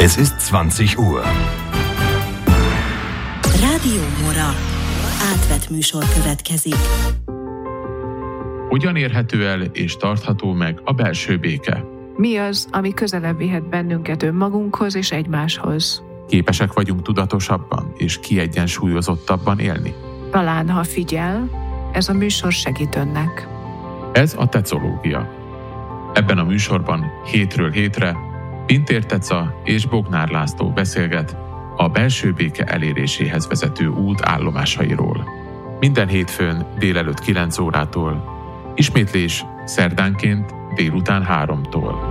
Es ist 20 Uhr. Rádió Mora. Átvett műsor következik. Hogyan érhető el és tartható meg a belső béke? Mi az, ami közelebb vihet bennünket önmagunkhoz és egymáshoz? Képesek vagyunk tudatosabban és kiegyensúlyozottabban élni? Talán, ha figyel, ez a műsor segít önnek. Ez a tecológia. Ebben a műsorban hétről hétre Pintér Teca és Bognár László beszélget a belső béke eléréséhez vezető út állomásairól. Minden hétfőn délelőtt 9 órától, ismétlés szerdánként délután 3-tól.